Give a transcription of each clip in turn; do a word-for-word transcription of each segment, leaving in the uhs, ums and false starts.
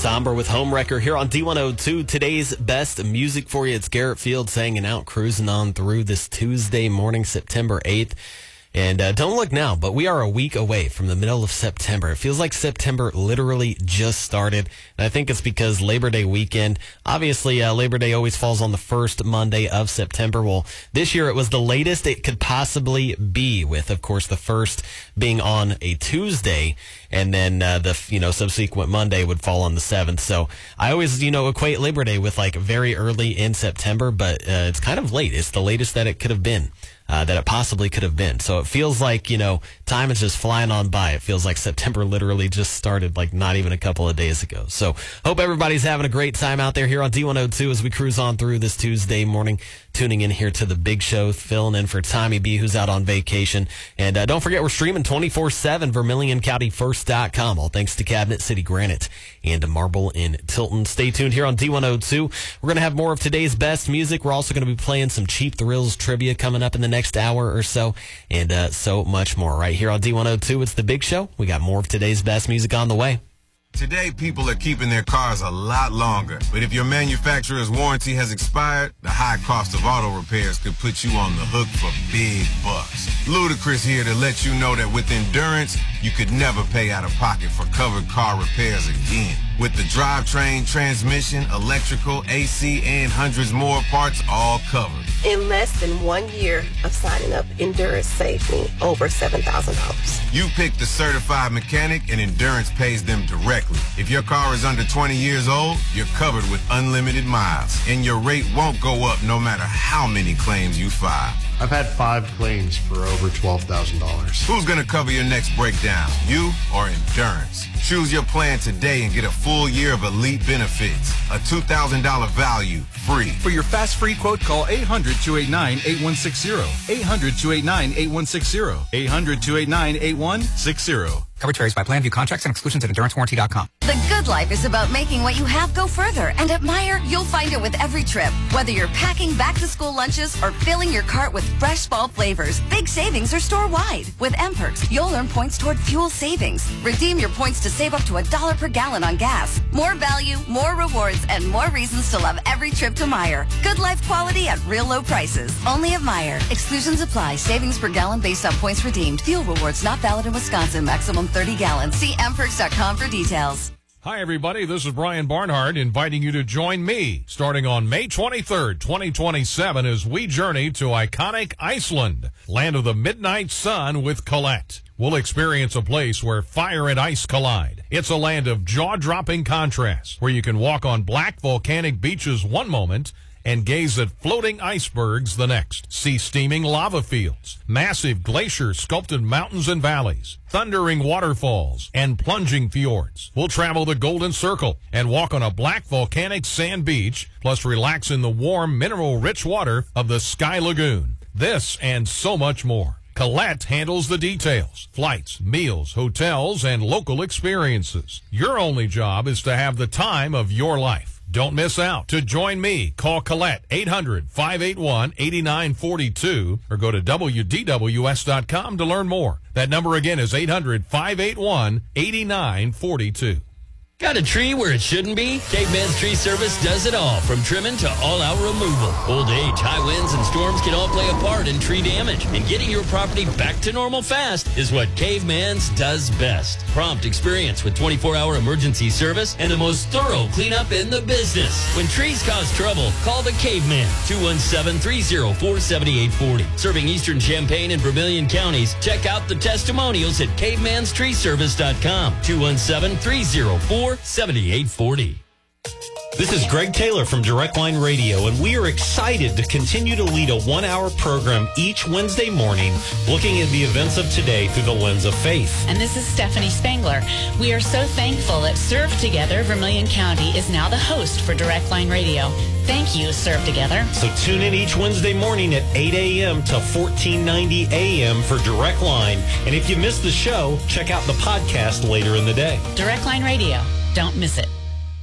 Somber with Homewrecker here on D one oh two. Today's best music for you. It's Garrett Fields hanging out, cruising on through this Tuesday morning, September eighth. And uh, don't look now, but we are a week away from the middle of September. It feels like September literally just started. And I think it's because Labor Day weekend, obviously uh, Labor Day always falls on the first Monday of September. Well, this year it was the latest it could possibly be, with, of course, the first being on a Tuesday. And then uh, the you know subsequent Monday would fall on the seventh. So I always you know equate Labor Day with like very early in September, but uh, it's kind of late. It's the latest that it could have been. Uh, that it possibly could have been. So it feels like, you know, time is just flying on by. It feels like September literally just started like not even a couple of days ago. So hope everybody's having a great time out there here on D one oh two as we cruise on through this Tuesday morning, tuning in here to the big show, filling in for Tommy B, who's out on vacation. And uh, don't forget, we're streaming twenty-four seven, Vermilion County First dot com, all thanks to Cabinet City Granite and Marble in Tilton. Stay tuned here on D one oh two. We're going to have more of today's best music. We're also going to be playing some Cheap Thrills trivia coming up in the next hour or so, and uh, so much more right here on D one oh two. It's the big show. We got more of today's best music on the way. Today, people are keeping their cars a lot longer. But if your manufacturer's warranty has expired, the high cost of auto repairs could put you on the hook for big bucks. Ludacris here to let you know that with Endurance, you could never pay out of pocket for covered car repairs again. With the drivetrain, transmission, electrical, A C, and hundreds more parts all covered. In less than one year of signing up, Endurance saved me over seven thousand dollars. You pick the certified mechanic, and Endurance pays them directly. If your car is under twenty years old, you're covered with unlimited miles, and your rate won't go up no matter how many claims you file. I've had five claims for over twelve thousand dollars. Who's going to cover your next breakdown, you or Endurance? Choose your plan today and get a full year of elite benefits. A two thousand dollars value, free. For your fast free quote, call eight hundred, two eight nine, eight one six zero. eight hundred, two eight nine, eight one six zero. eight hundred, two eight nine, eight one six zero. Coverage varies by plan. View contracts and exclusions at endurance warranty dot com. The good life is about making what you have go further. And at Meijer, you'll find it with every trip. Whether you're packing back-to-school lunches or filling your cart with fresh fall flavors, big savings are store-wide. With M-Perks, you'll earn points toward fuel savings. Redeem your points to save up to a dollar per gallon on gas. More value, more rewards, and more reasons to love every trip to Meijer. Good life quality at real low prices. Only at Meijer. Exclusions apply. Savings per gallon based on points redeemed. Fuel rewards not valid in Wisconsin. Maximum thirty gallons. See M perks dot com for details. Hi, everybody. This is Brian Barnhart inviting you to join me starting on May twenty-third, twenty twenty-seven as we journey to iconic Iceland, land of the midnight sun with Colette. We'll experience a place where fire and ice collide. It's a land of jaw-dropping contrasts where you can walk on black volcanic beaches one moment and gaze at floating icebergs the next. See steaming lava fields, massive glacier-sculpted mountains and valleys, thundering waterfalls, and plunging fjords. We'll travel the Golden Circle and walk on a black volcanic sand beach, plus relax in the warm, mineral-rich water of the Sky Lagoon. This and so much more. Colette handles the details, flights, meals, hotels, and local experiences. Your only job is to have the time of your life. Don't miss out. To join me, call Colette eight hundred, five eight one, eight nine four two or go to W D W S dot com to learn more. That number again is eight hundred, five eight one, eight nine four two. Got a tree where it shouldn't be? Caveman's Tree Service does it all, from trimming to all-out removal. Old age, high winds, and storms can all play a part in tree damage. And getting your property back to normal fast is what Caveman's does best. Prompt experience with twenty-four hour emergency service and the most thorough cleanup in the business. When trees cause trouble, call the Caveman, two one seven, three zero four, seven eight four zero. Serving eastern Champaign and Vermilion counties, check out the testimonials at cavemans tree service dot com, two one seven, three zero four, seven eight four zero. This is Greg Taylor from Direct Line Radio, and we are excited to continue to lead a one-hour program each Wednesday morning looking at the events of today through the lens of faith. And this is Stephanie Spangler. We are so thankful that Serve Together Vermilion County is now the host for Direct Line Radio. Thank you, Serve Together. So tune in each Wednesday morning at eight a.m. to fourteen ninety a.m. for Direct Line. And if you missed the show, check out the podcast later in the day. Direct Line Radio. Don't miss it.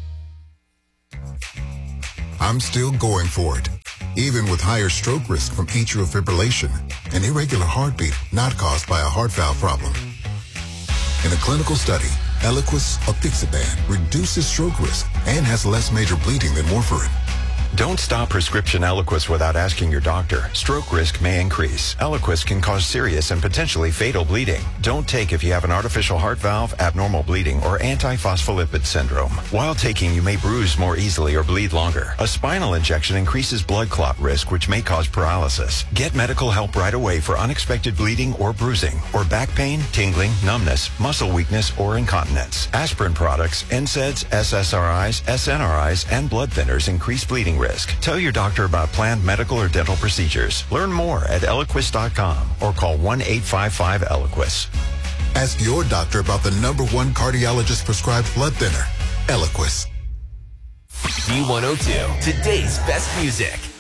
I'm still going for it, even with higher stroke risk from atrial fibrillation, an irregular heartbeat not caused by a heart valve problem. In a clinical study, Eliquis apixaban reduces stroke risk and has less major bleeding than warfarin. Don't stop prescription Eliquis without asking your doctor. Stroke risk may increase. Eliquis can cause serious and potentially fatal bleeding. Don't take if you have an artificial heart valve, abnormal bleeding, or antiphospholipid syndrome. While taking, you may bruise more easily or bleed longer. A spinal injection increases blood clot risk, which may cause paralysis. Get medical help right away for unexpected bleeding or bruising, or back pain, tingling, numbness, muscle weakness, or incontinence. Aspirin products, N SAIDs, S S R Is, S N R Is, and blood thinners increase bleeding risk. Tell your doctor about planned medical or dental procedures. Learn more at Eliquis dot com or call one eight five five Eliquis. Ask your doctor about the number one cardiologist prescribed blood thinner, Eliquis. D one oh two, today's best music.